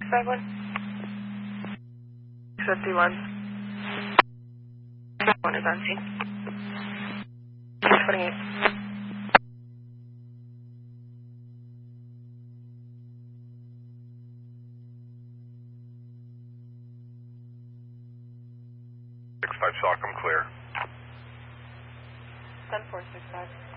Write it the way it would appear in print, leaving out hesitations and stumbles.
651. 51. One is on scene. 628. Shock, I'm clear. 10465.